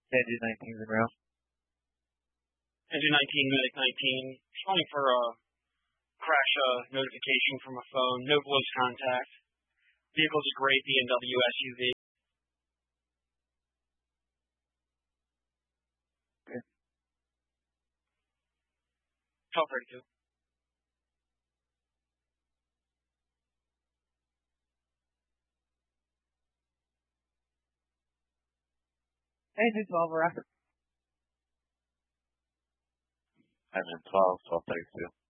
Engine 19's in route. Engine 19, Medic 19. Calling for a crash notification from a phone. No close contact. Vehicle's a gray BMW SUV. Okay. 1232. Engine 12, we're after. I'm in 12, 1232.